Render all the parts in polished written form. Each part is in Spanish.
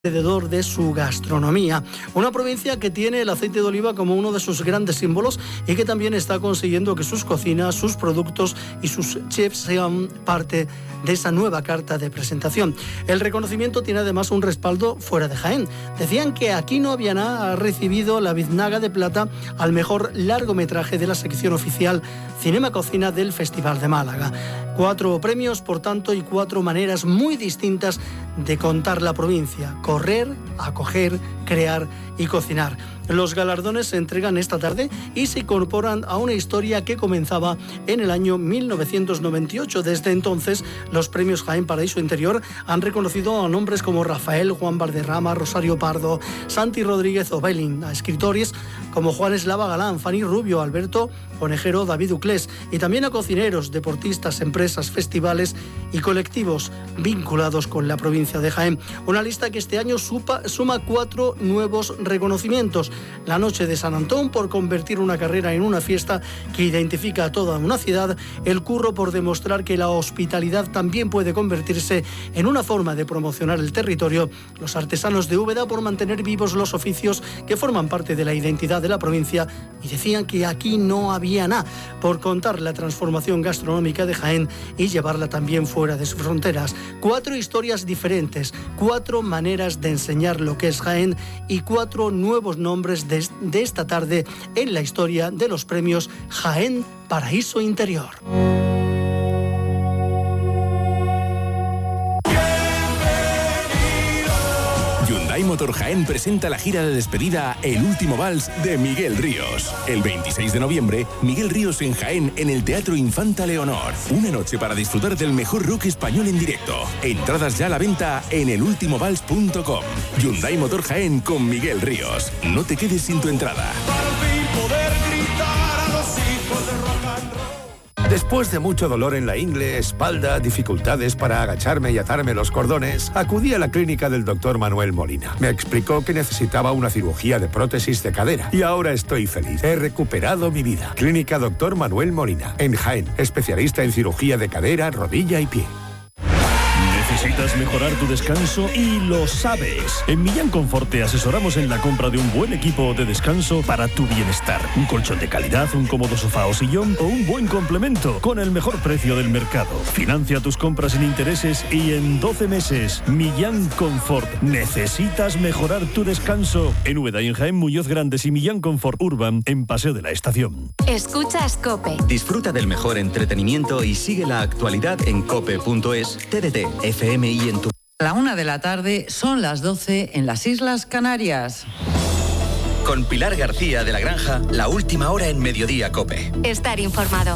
alrededor de su gastronomía. Una provincia que tiene el aceite de oliva como uno de sus grandes símbolos y que también está consiguiendo que sus cocinas, sus productos y sus chefs sean parte de esa nueva carta de presentación. El reconocimiento tiene además un respaldo fuera de Jaén. Decían que Aquí no había nada ha recibido la Biznaga de Plata al mejor largometraje de la sección oficial Cinema Cocina del Festival de Málaga. 4 premios, por tanto, y 4 maneras muy distintas de contar la provincia: correr, acoger, crear y cocinar. Los galardones se entregan esta tarde y se incorporan a una historia que comenzaba en el año 1998. Desde entonces, los premios Jaén Paraíso Interior han reconocido a nombres como Rafael Juan Valderrama, Rosario Pardo, Santi Rodríguez o Belín, a escritores como Juan Eslava Galán, Fanny Rubio, Alberto Conejero, David Uclés, y también a cocineros, deportistas, empresas, festivales y colectivos vinculados con la provincia de Jaén. Una lista que este año suma 4 nuevos reconocimientos: la Noche de San Antón, por convertir una carrera en una fiesta que identifica a toda una ciudad; el Curro, por demostrar que la hospitalidad también puede convertirse en una forma de promocionar el territorio; los Artesanos de Úbeda, por mantener vivos los oficios que forman parte de la identidad de la provincia y decían que aquí no había nada, por contar la transformación gastronómica de Jaén y llevarla también fuera de sus fronteras. 4 historias diferentes, 4 maneras de enseñar lo que es Jaén y 4 nuevos nombres de esta tarde en la historia de los premios Jaén Paraíso Interior. Hyundai Motor Jaén presenta la gira de despedida El Último Vals de Miguel Ríos. El 26 de noviembre, Miguel Ríos en Jaén, en el Teatro Infanta Leonor. Una noche para disfrutar del mejor rock español en directo. Entradas ya a la venta en elultimovals.com. Hyundai Motor Jaén con Miguel Ríos. No te quedes sin tu entrada. Después de mucho dolor en la ingle, espalda, dificultades para agacharme y atarme los cordones, acudí a la clínica del doctor Manuel Molina. Me explicó que necesitaba una cirugía de prótesis de cadera y ahora estoy feliz. He recuperado mi vida. Clínica Doctor Manuel Molina, en Jaén, especialista en cirugía de cadera, rodilla y pie. ¿Necesitas mejorar tu descanso? Y lo sabes. En Millán Confort te asesoramos en la compra de un buen equipo de descanso para tu bienestar. Un colchón de calidad, un cómodo sofá o sillón o un buen complemento con el mejor precio del mercado. Financia tus compras sin intereses y en 12 meses. Millán Confort. ¿Necesitas mejorar tu descanso? En Úbeda y en Jaén, Muñoz Grandes y Millán Confort Urban en Paseo de la Estación. Escuchas COPE. Disfruta del mejor entretenimiento y sigue la actualidad en cope.es, TDT, FM y en tu... A la 1 de la tarde, son las 12 en las Islas Canarias. Con Pilar García de la Granja, la última hora en Mediodía COPE. Estar informado.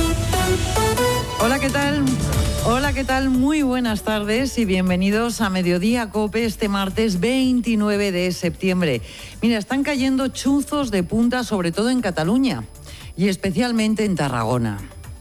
Hola, ¿qué tal? Hola, ¿qué tal? Muy buenas tardes y bienvenidos a Mediodía COPE este martes 29 de septiembre. Mira, están cayendo chuzos de punta, sobre todo en Cataluña y especialmente en Tarragona.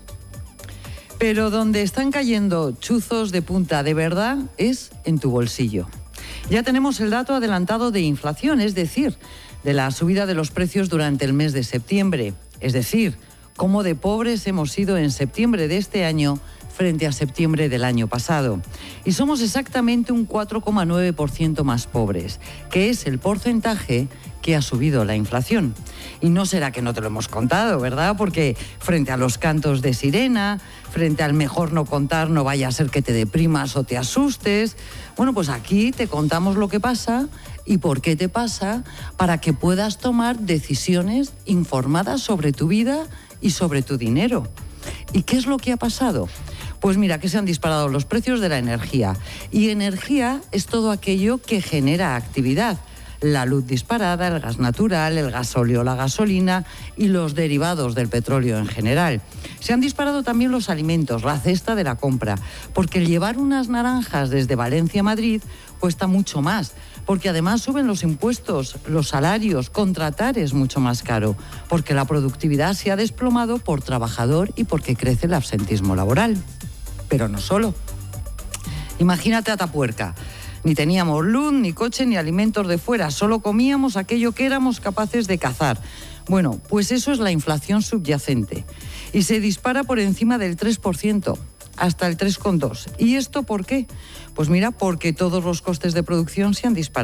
Pero donde están cayendo chuzos de punta de verdad es en tu bolsillo. Ya tenemos el dato adelantado de inflación, es decir, de la subida de los precios durante el mes de septiembre. Es decir, cómo de pobres hemos sido en septiembre de este año frente a septiembre del año pasado. Y somos exactamente un 4,9% más pobres, que es el porcentaje que ha subido la inflación. Y no será que no te lo hemos contado, ¿verdad? Porque frente a los cantos de sirena, frente al mejor no contar, no vaya a ser que te deprimas o te asustes. Bueno, pues aquí te contamos lo que pasa y por qué te pasa, para que puedas tomar decisiones informadas sobre tu vida y sobre tu dinero. ¿Y qué es lo que ha pasado? Pues mira, que se han disparado los precios de la energía. Y energía es todo aquello que genera actividad. La luz disparada, el gas natural, el gasóleo, la gasolina y los derivados del petróleo en general. Se han disparado también los alimentos, la cesta de la compra, porque el llevar unas naranjas desde Valencia a Madrid cuesta mucho más, porque además suben los impuestos, los salarios, contratar es mucho más caro, porque la productividad se ha desplomado por trabajador y porque crece el absentismo laboral. Pero no solo. Imagínate a Atapuerca. Ni teníamos luz, ni coche, ni alimentos de fuera. Solo comíamos aquello que éramos capaces de cazar. Bueno, pues eso es la inflación subyacente. Y se dispara por encima del 3%. hasta el 3,2%. ¿Y esto por qué? Pues mira, porque todos los costes de producción se han disparado.